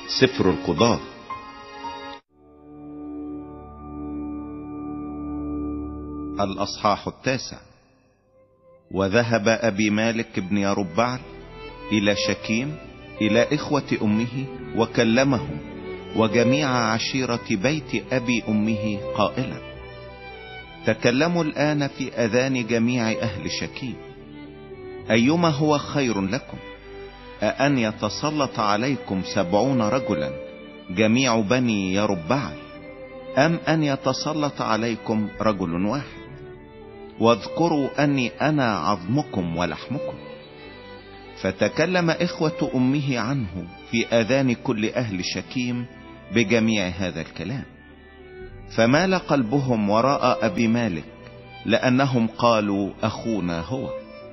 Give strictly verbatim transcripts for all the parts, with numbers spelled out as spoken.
سفر القضاة. الأصحاح التاسع. وذهب أبي مالك بن يربعل إلى شكيم إلى إخوة أمه وكلمهم وجميع عشيرة بيت أبي أمه قائلا: تكلموا الآن في أذان جميع أهل شكيم، أيما هو خير لكم، أأن يتسلط عليكم سبعون رجلا جميع بني يربعل، أم أن يتسلط عليكم رجل واحد؟ واذكروا أني أنا عظمكم ولحمكم. فتكلم إخوة أمه عنه في آذان كل أهل شكيم بجميع هذا الكلام، فمال قلبهم وراء أبي مالك لأنهم قالوا: أخونا هو.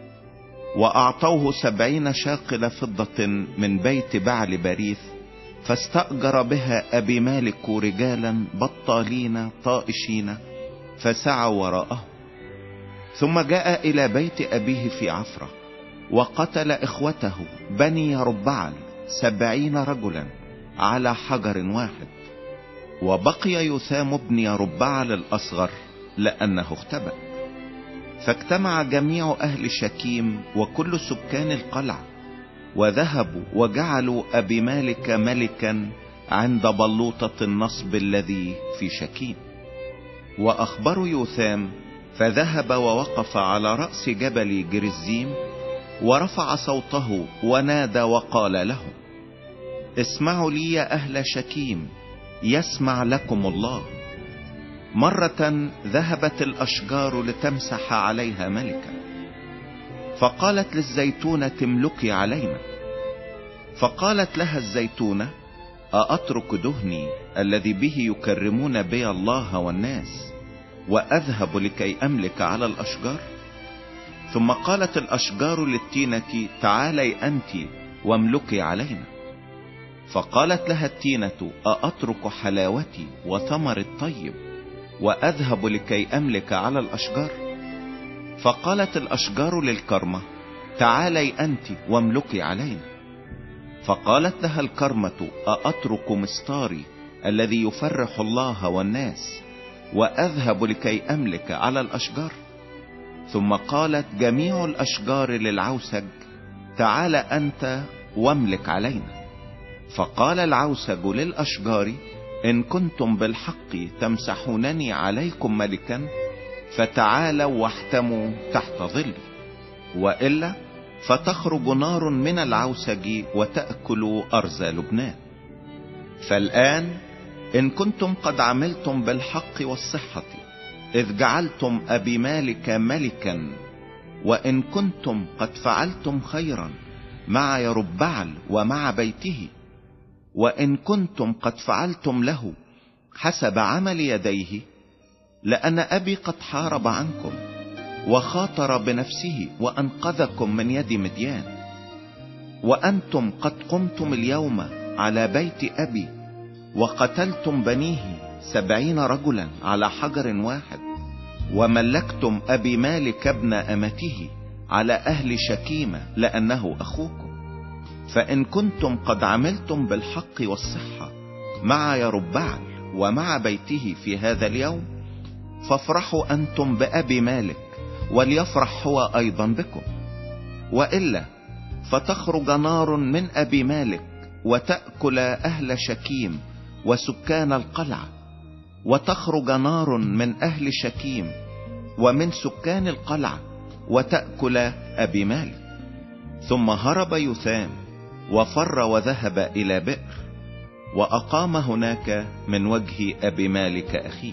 وأعطوه سبعين شاقل فضة من بيت بعل بريث، فاستأجر بها أبي مالك رجالا بطالين طائشين فسعوا وراءه. ثم جاء إلى بيت أبيه في عفرة وقتل إخوته بني يربعل سبعين رجلا على حجر واحد. وبقي يثام بن يربعل الأصغر لأنه اختبأ. فاجتمع جميع أهل شكيم وكل سكان القلعة، وذهبوا وجعلوا أبي مالك ملكا عند بلوطة النصب الذي في شكيم. وأخبروا يثام، فذهب ووقف على رأس جبل جرزيم ورفع صوته ونادى وقال لهم: اسمعوا لي يا أهل شكيم، يسمع لكم الله. مرة ذهبت الأشجار لتمسح عليها ملكا، فقالت للزيتونة: املكي علينا. فقالت لها الزيتونة: أأترك دهني الذي به يكرمون بي الله والناس وأذهب لكي أملك على الأشجار؟ ثم قالت الأشجار للتينة: تعالي أنت واملكي علينا. فقالت لها التينة: أأترك حلاوتي وثمر الطيب وأذهب لكي أملك على الأشجار؟ فقالت الأشجار للكرمة: تعالي أنت واملكي علينا. فقالت لها الكرمة: أأترك مستاري الذي يفرح الله والناس وأذهب لكي أملك على الأشجار؟ ثم قالت جميع الأشجار للعوسج: تعال أنت واملك علينا. فقال العوسج للأشجار: إن كنتم بالحق تمسحونني عليكم ملكا، فتعالوا واحتموا تحت ظلي، وإلا فتخرج نار من العوسج وتأكل أرز لبنان. فالآن إن كنتم قد عملتم بالحق والصحة إذ جعلتم أبي مالك ملكا، وإن كنتم قد فعلتم خيرا مع يربعل ومع بيته، وإن كنتم قد فعلتم له حسب عمل يديه، لأن أبي قد حارب عنكم وخاطر بنفسه وأنقذكم من يد مديان. وأنتم قد قمتم اليوم على بيت أبي وقتلتم بنيه سبعين رجلا على حجر واحد، وملكتم أبي مالك ابن أمته على أهل شكيم لأنه أخوكم. فإن كنتم قد عملتم بالحق والصحة مع يربعل ومع بيته في هذا اليوم، فافرحوا أنتم بأبي مالك وليفرح هو أيضا بكم. وإلا فتخرج نار من أبي مالك وتأكل أهل شكيم وسكان القلعة، وتخرج نار من أهل شكيم ومن سكان القلعة وتأكل أبي مالك. ثم هرب يثام وفر وذهب إلى بئر، وأقام هناك من وجه أبي مالك أخيه.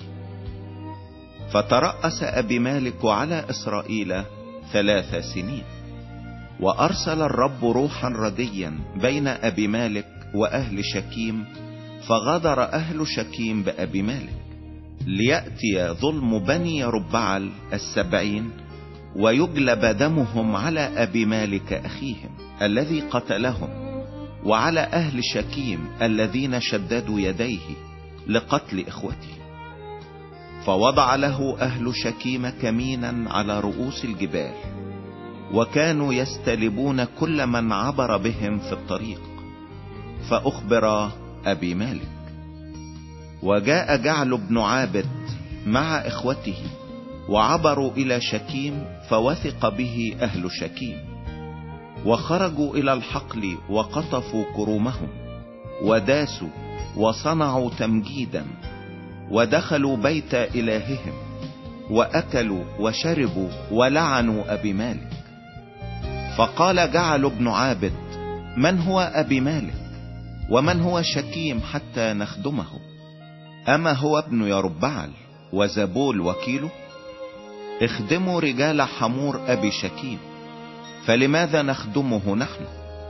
فترأس أبي مالك على إسرائيل ثلاث سنين. وأرسل الرب روحا رديا بين أبي مالك وأهل شكيم، فغدر أهل شكيم بأبي مالك، ليأتي ظلم بني يربعل السبعين ويجلب دمهم على أبي مالك أخيهم الذي قتلهم، وعلى أهل شكيم الذين شددوا يديه لقتل إخوته. فوضع له أهل شكيم كمينا على رؤوس الجبال، وكانوا يستلبون كل من عبر بهم في الطريق. فأخبر أبي مالك. وجاء جعل بن عابد مع إخوته وعبروا إلى شكيم، فوثق به أهل شكيم، وخرجوا إلى الحقل وقطفوا كرومهم وداسوا وصنعوا تمجيدا، ودخلوا بيت إلههم وأكلوا وشربوا ولعنوا أبي مالك. فقال جعل بن عابد: من هو أبي مالك ومن هو شكيم حتى نخدمه؟ أما هو ابن يربعل وزبول وكيله؟ اخدموا رجال حمور أبي شكيم، فلماذا نخدمه نحن؟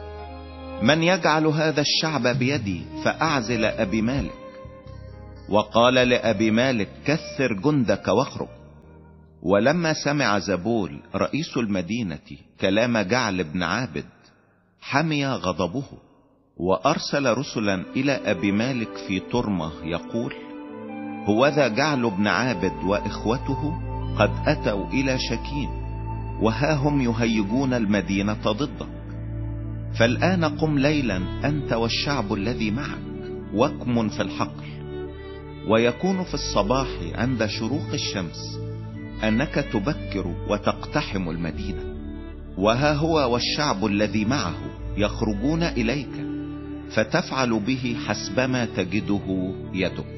من يجعل هذا الشعب بيدي فأعزل أبي مالك؟ وقال لأبي مالك: كثر جندك واخرج. ولما سمع زبول رئيس المدينة كلام جعل بن عابد حمي غضبه، وأرسل رسلا إلى أبي مالك في طرمة يقول: هوذا جعل بن عابد وإخوته قد أتوا إلى شكيم، وها هم يهيجون المدينة ضدك. فالآن قم ليلا أنت والشعب الذي معك واكمن في الحقل، ويكون في الصباح عند شروق الشمس أنك تبكر وتقتحم المدينة، وها هو والشعب الذي معه يخرجون إليك، فتفعل به حسبما تجده يدك.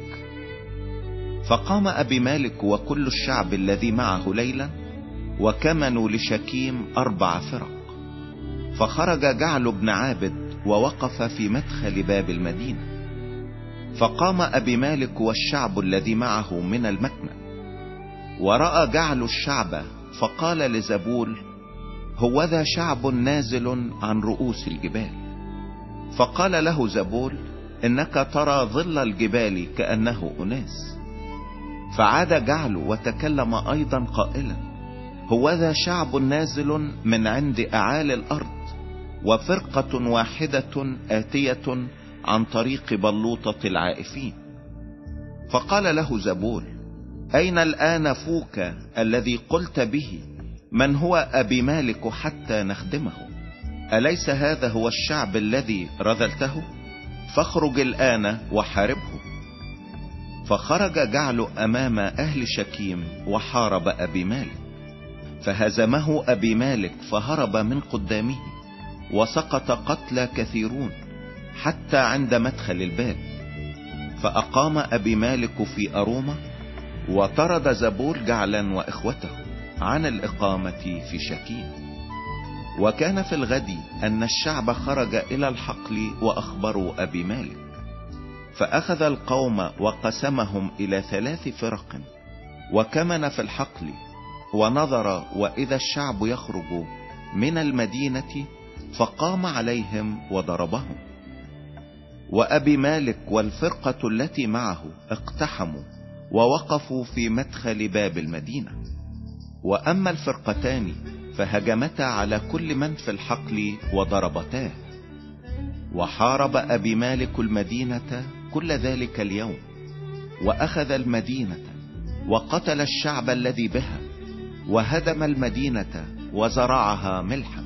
فقام أبي مالك وكل الشعب الذي معه ليلا، وكمنوا لشكيم أربع فرق. فخرج جعل بن عابد ووقف في مدخل باب المدينة. فقام أبي مالك والشعب الذي معه من المكمن، ورأى جعل الشعب فقال لزبول: هوذا شعب نازل عن رؤوس الجبال. فقال له زبول: إنك ترى ظل الجبال كأنه أناس. فعاد جعل وتكلم أيضا قائلا: هوذا شعب نازل من عند أعالي الأرض، وفرقة واحدة آتية عن طريق بلوطة العائفين. فقال له زبول: أين الآن فوك الذي قلت به من هو أبي مالك حتى نخدمه؟ أليس هذا هو الشعب الذي رذلته؟ فاخرج الآن وحاربه. فخرج جعل أمام أهل شكيم وحارب أبي مالك، فهزمه أبي مالك فهرب من قدامه، وسقط قتلى كثيرون حتى عند مدخل الباب. فأقام أبي مالك في أرومة، وطرد زبول جعلا وإخوته عن الإقامة في شكيم. وكان في الغد أن الشعب خرج إلى الحقل وأخبروا أبي مالك، فأخذ القوم وقسمهم إلى ثلاث فرق، وكمن في الحقل، ونظر وإذا الشعب يخرج من المدينة، فقام عليهم وضربهم. وأبي مالك والفرقة التي معه اقتحموا ووقفوا في مدخل باب المدينة. وأما الفرقتان فهجمتا على كل من في الحقل وضربتاه. وحارب أبي مالك المدينة كل ذلك اليوم، وأخذ المدينة وقتل الشعب الذي بها، وهدم المدينة وزرعها ملحا.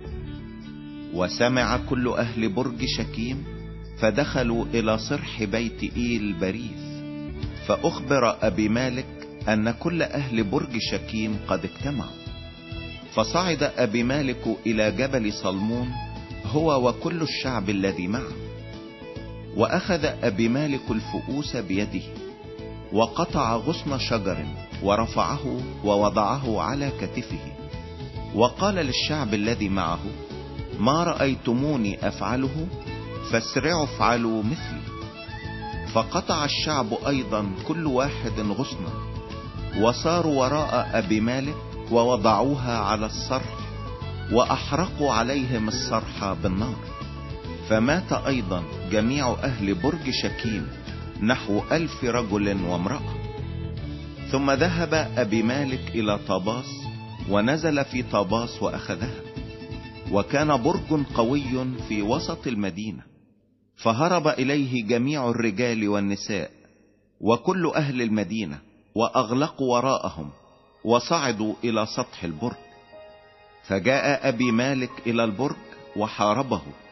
وسمع كل أهل برج شكيم، فدخلوا إلى صرح بيت إيل بريث، فأخبر أبي مالك أن كل أهل برج شكيم قد اجتمعوا. فصعد أبي مالك إلى جبل صلمون هو وكل الشعب الذي معه. وأخذ أبي مالك الفؤوس بيده، وقطع غصن شجر ورفعه ووضعه على كتفه، وقال للشعب الذي معه: ما رأيتموني أفعله فاسرعوا افعلوا مثلي. فقطع الشعب أيضا كل واحد غصنا، وصاروا وراء أبي مالك ووضعوها على الصرح، وأحرقوا عليهم الصرح بالنار. فمات أيضا جميع أهل برج شكيم نحو ألف رجل وامرأة. ثم ذهب أبي مالك إلى طاباس، ونزل في طاباس وأخذها. وكان برج قوي في وسط المدينة، فهرب إليه جميع الرجال والنساء وكل أهل المدينة، وأغلقوا وراءهم وصعدوا إلى سطح البرج. فجاء أبي مالك إلى البرج وحاربه،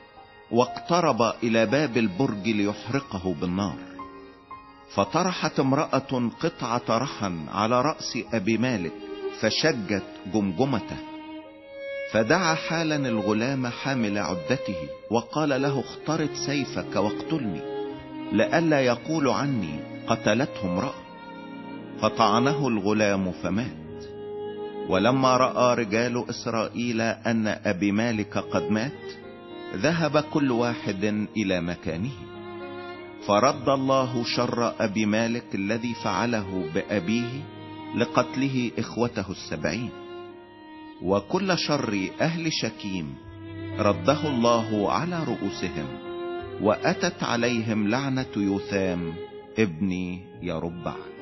واقترب الى باب البرج ليحرقه بالنار. فطرحت امرأة قطعة رحى على رأس ابي مالك فشجت جمجمته، فدعا حالا الغلام حامل عدته وقال له اخترت سيفك واقتلني لئلا يقول عني قتلته امرأة. فطعنه الغلام فمات. ولما رأى رجال اسرائيل ان ابي مالك قد مات ذهب كل واحد الى مكانه. فرد الله شر ابي مالك الذي فعله بابيه لقتله اخوته السبعين، وكل شر اهل شكيم رده الله على رؤوسهم، واتت عليهم لعنة يوثام ابن يربعل.